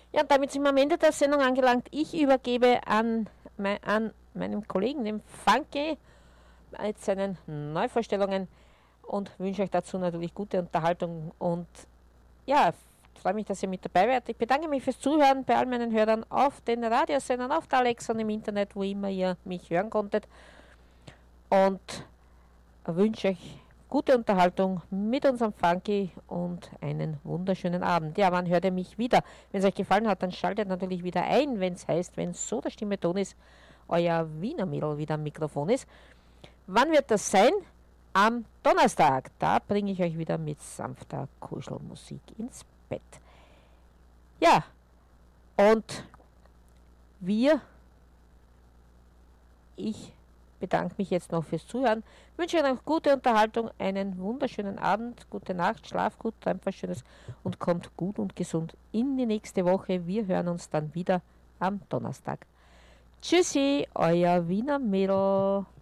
Ja, und damit sind wir am Ende der Sendung angelangt. Ich übergebe an meinem Kollegen, dem Funky, mit seinen Neuvorstellungen und wünsche euch dazu natürlich gute Unterhaltung und ja, freue mich, dass ihr mit dabei seid. Ich bedanke mich fürs Zuhören bei all meinen Hörern auf den Radiosendern, auf der Alexa und im Internet, wo immer ihr mich hören konntet und wünsche euch gute Unterhaltung mit unserem Funky und einen wunderschönen Abend. Ja, wann hört ihr mich wieder? Wenn es euch gefallen hat, dann schaltet natürlich wieder ein, wenn es heißt, wenn so der Stimme Ton ist, euer Wiener Mädel wieder am Mikrofon ist. Wann wird das sein? Am Donnerstag. Da bringe ich euch wieder mit sanfter Kuschelmusik ins Bett. Ja, und ich bedanke mich jetzt noch fürs Zuhören, wünsche Ihnen noch gute Unterhaltung, einen wunderschönen Abend, gute Nacht, schlaf gut, träumt was Schönes und kommt gut und gesund in die nächste Woche. Wir hören uns dann wieder am Donnerstag. Tschüssi, euer Wiener Mädel.